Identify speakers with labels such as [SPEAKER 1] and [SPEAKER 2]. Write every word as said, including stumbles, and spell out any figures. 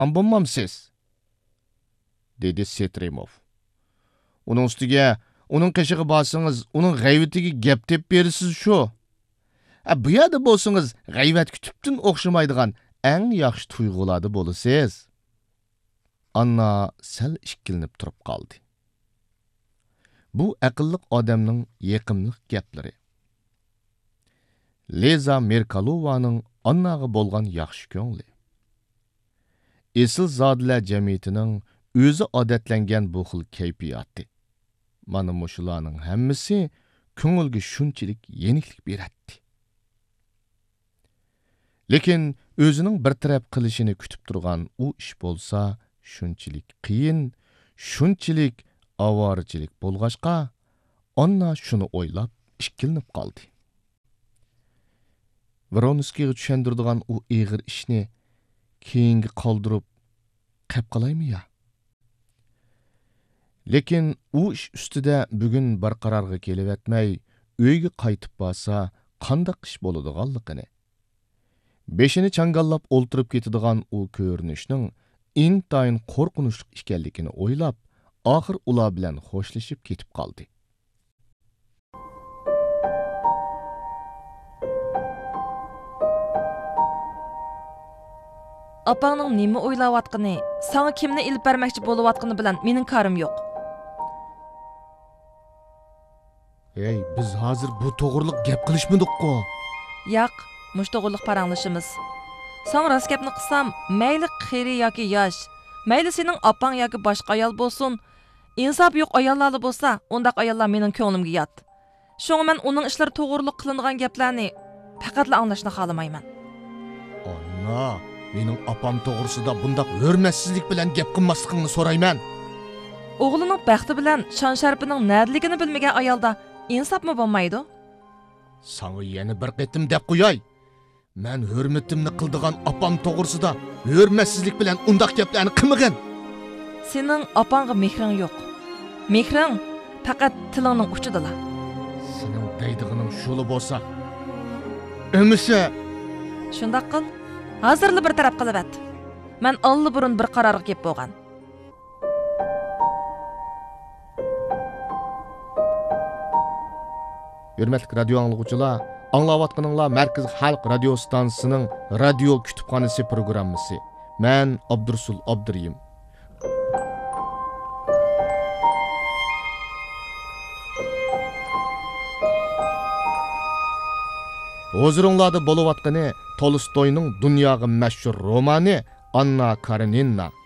[SPEAKER 1] an bulmamsiz, dedi Setrimov. Onun üstüge, onun qeşiği basınız, onun g'ayvetiga gap dep berisiz şu. Ha, bu yerda bolsanız g'ayvat kütüptün o'xshamaydigan eng yaxshi tuyg'ularda bo'lasiz. Anna sal ishkilinib turib qoldi. Bu aqlliq odamning yeqimliq gaplari. Leza Merkalovaning Annaga bo'lgan yaxshi ko'ngli. Esil zodilar jamiyatining o'zi odatlangan bu xil kayfiyati. Mana mushularning hammasi ko'ngilga shunchalik yeniklik beradi. Lekin o'zining bir taraf qilishini kutib turgan u ish bo'lsa, shunchalik qiyin, shunchalik avorichilik bo'lg'achqa, Anna shuni o'ylab ishkilinib qoldi. Vronskiga tushundirdigan u ig'ir ishni keyingi qoldirib qap qolaymi ya? Lekin u ish ustida bugun bir qarorga kelib etmay, uyga qaytib borsa, qanday ish bo'ladiganligini, beshini changallab o'ltirib ketadigan u ko'rinishning intayin qo'rqinchli ekanligini o'ylab, oxir ular bilan xo'shlashib ketib qoldi.
[SPEAKER 2] Apangning nima o'ylayotgani, sana kimni ilib bermoqchi bo'layotgani bilan mening karim yo'q.
[SPEAKER 1] Ey, biz hozir bu to'g'riliq gap qilishmadik-ku.
[SPEAKER 2] Yo'q, mush to'g'riliq paranglashimiz. Sen rost gapni qilsam, mayli qiri yoki yosh, mayli sening opang yoki boshqa ayol bo'lsin, insof yo'q ayollar bo'lsa, undaq ayollar mening ko'nglimga yot. Shunga men uning ishlari to'g'riliq qilingan gaplarni faqatla anglashni xohlamayman.
[SPEAKER 1] Anna, mening opam to'g'risida bundaq hurmatsizlik bilan gap qilmasligingni so'rayman.
[SPEAKER 2] O'g'lining baxti bilan shon sharpining nadligini bilmagan ayolda insofmi bo'lmaydi?
[SPEAKER 1] Sana yana bir qitim deb qo'yay. Men hurmatimni qildigan opam to'g'risida hurmatsizlik bilan undaq gaplarni qilmagan.
[SPEAKER 2] Sening opangga mehring yo'q. Mehring faqat tilingning uchidalar.
[SPEAKER 1] Sening deydigining shuli bo'lsa, ömisi
[SPEAKER 2] shundoq qil. Hozirli bir taraf qilib at. Men alli burun bir qarorga kelib bo'lgan.
[SPEAKER 1] Hürmetli radio anlıqçılar, anlayatqanыңlar Merkez Halk Radio Stansiyasining radio kütüphanesi programmasi. Men Abdursul Abduriyim. Hozirыңlarda bo'layotgani Tolstoyning dunyoga mashhur romani Anna Karenina.